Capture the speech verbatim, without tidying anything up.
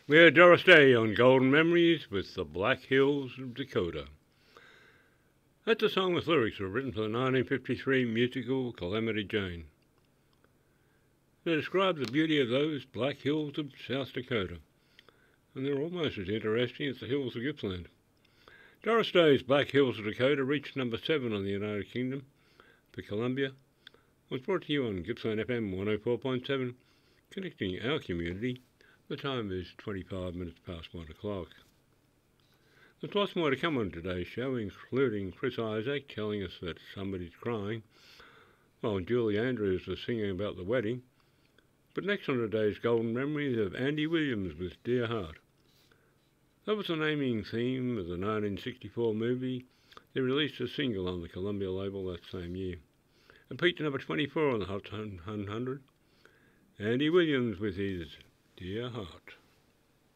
We're Doris Day on Golden Memories with the Black Hills of Dakota. That's a song with lyrics that were written for the nineteen fifty-three musical Calamity Jane. They describe the beauty of those Black Hills of South Dakota, and they're almost as interesting as the hills of Gippsland. Doris Day's Black Hills of Dakota reached number seven on the United Kingdom for Columbia. It was brought to you on Gippsland F M one oh four point seven, connecting our community. The time is twenty-five minutes past one o'clock. There's lots more to come on today's show, including Chris Isaac telling us that somebody's crying, while Julie Andrews was singing about the wedding. But next on today's Golden Memories of Andy Williams with Dear Heart. That was the naming theme of the nineteen sixty-four movie. They released a single on the Columbia label that same year. And peaked at number twenty-four on the Hot one hundred. Andy Williams with his Dear Heart.